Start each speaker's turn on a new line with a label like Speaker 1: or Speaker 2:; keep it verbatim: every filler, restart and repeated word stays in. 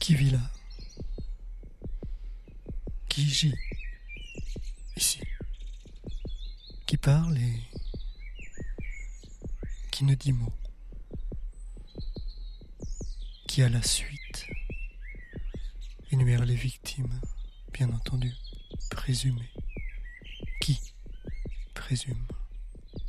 Speaker 1: Qui vit là? Qui gît ici? Qui parle et qui ne dit mot? Qui à la suite énumère les victimes, bien entendu, présumées? Qui présume?